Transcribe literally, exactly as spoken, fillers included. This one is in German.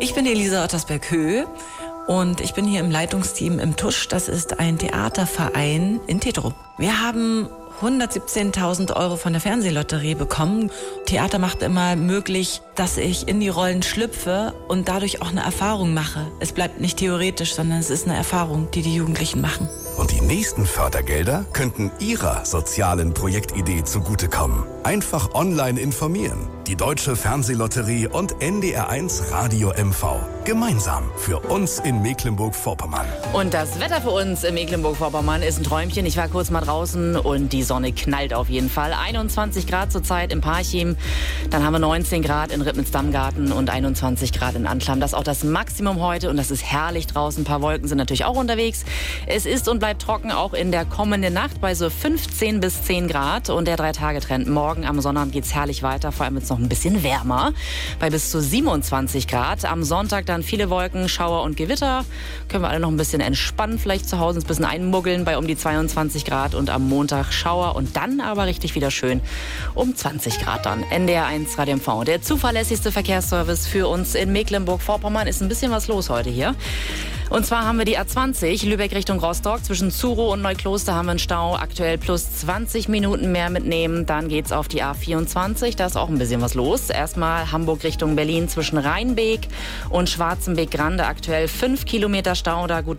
Ich bin Elisa Ottersberg-Höh und ich bin hier im Leitungsteam im Tusch. Das ist ein Theaterverein in Tetrup. Wir haben hundertsiebzehntausend Euro von der Fernsehlotterie bekommen. Theater macht immer möglich, dass ich in die Rollen schlüpfe und dadurch auch eine Erfahrung mache. Es bleibt nicht theoretisch, sondern es ist eine Erfahrung, die die Jugendlichen machen. Und die nächsten Fördergelder könnten Ihrer sozialen Projektidee zugutekommen. Einfach online informieren. Die Deutsche Fernsehlotterie und N D R eins Radio M V. Gemeinsam für uns in Mecklenburg-Vorpommern. Und das Wetter für uns in Mecklenburg-Vorpommern ist ein Träumchen. Ich war kurz mal draußen und die Sonne knallt auf jeden Fall. einundzwanzig Grad zurzeit im Parchim. Dann haben wir neunzehn Grad in Ribnitz-Dammgarten und einundzwanzig Grad in Antlam. Das ist auch das Maximum heute und das ist herrlich draußen. Ein paar Wolken sind natürlich auch unterwegs. Es ist und bleibt trocken, auch in der kommenden Nacht bei so fünfzehn bis zehn Grad. Und der Drei-Tage-Trend. Morgen am Sonnabend geht's herrlich weiter. Vor allem wird es noch ein bisschen wärmer bei bis zu siebenundzwanzig Grad. Am Sonntag dann viele Wolken, Schauer und Gewitter. Können wir alle noch ein bisschen entspannen, vielleicht zu Hause ein bisschen einmuggeln bei um die zweiundzwanzig Grad. Und am Montag Schauer und dann aber richtig wieder schön um zwanzig Grad dann. N D R eins Radio M V. Der zuverlässigste Verkehrsservice für uns in Mecklenburg-Vorpommern. Ist ein bisschen was los heute hier. Und zwar haben wir die A zwanzig, Lübeck Richtung Rostock. Zwischen Zuro und Neukloster haben wir einen Stau. Aktuell plus zwanzig Minuten mehr mitnehmen. Dann geht's auf die A vierundzwanzig. Da ist auch ein bisschen was los. Erstmal Hamburg Richtung Berlin zwischen Rheinbeek und Schwarzenbeek-Grande. Aktuell fünf Kilometer Stau. Da gut